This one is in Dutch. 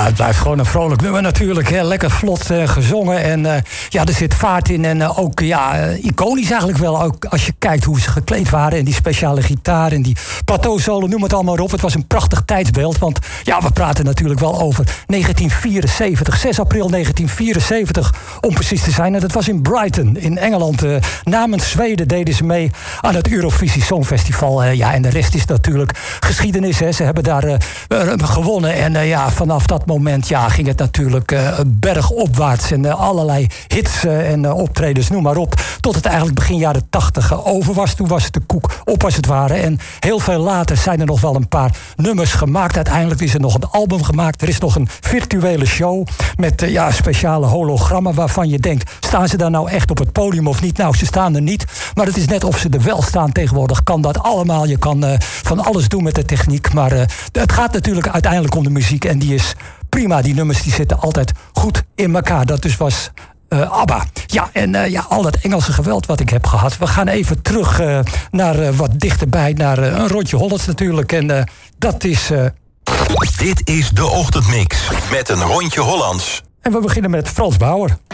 het blijft gewoon een vrolijk nummer natuurlijk. Hè. Lekker vlot gezongen. En er zit vaart in. En ook iconisch eigenlijk wel. Ook als je kijkt hoe ze gekleed waren. En die speciale gitaar en die plateausolo, noem het allemaal op. Het was een prachtig tijdsbeeld. Want we praten natuurlijk wel over 1974. 6 april 1974 om precies te zijn. En dat was in Brighton in Engeland. Namens Zweden deden ze mee aan het Eurovisie Songfestival. En de rest is natuurlijk geschiedenis. Hè. Ze hebben daar gewonnen. En vanaf dat moment ging het natuurlijk bergopwaarts. En allerlei hits en optredens, noem maar op. Tot het eigenlijk begin jaren 80 over was. Toen was het de koek op als het ware. En heel veel later zijn er nog wel een paar nummers gemaakt. Uiteindelijk is er nog een album gemaakt. Er is nog een virtuele show met speciale hologrammen waarvan je denkt, staan ze daar nou echt op het podium of niet? Nou, ze staan er niet. Maar het is net of ze er wel staan. Tegenwoordig kan dat allemaal. Je kan van alles doen met de techniek. Maar het gaat natuurlijk uiteindelijk om de muziek. En die is prima. Die nummers die zitten altijd goed in elkaar. Dat dus was ABBA. Al dat Engelse geweld wat ik heb gehad. We gaan even terug naar wat dichterbij. Naar een rondje Hollands natuurlijk. En dat is... Dit is de Ochtendmix met een rondje Hollands. En we beginnen met Frans Bauer.